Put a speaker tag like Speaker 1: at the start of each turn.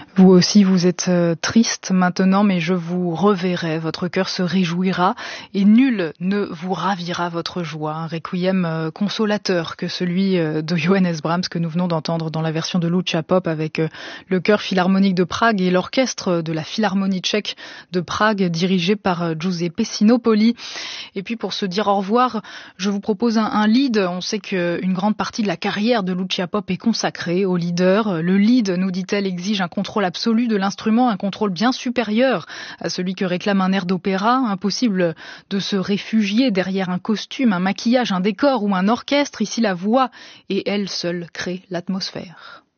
Speaker 1: Vous aussi, vous êtes triste maintenant, mais je vous reverrai, votre cœur se réjouira et nul ne vous ravira votre joie. Un requiem consolateur que celui de Johannes Brahms que nous venons d'entendre dans la version de Lucia Pop avec le chœur philharmonique de Prague et l'orchestre de la Philharmonie tchèque de Prague dirigé par Giuseppe Sinopoli. Et puis pour se dire au revoir, je vous propose un lead. On sait qu'une grande partie de la carrière de Lucia Pop est consacrée au leader. Le lead, nous dit-elle, exige un contrôle absolu de l'instrument, un contrôle bien supérieur à celui que réclame un air d'opéra. Impossible de se réfugier derrière un costume, un maquillage, un décor ou un orchestre. Ici, la voix et elle seule crée l'atmosphère.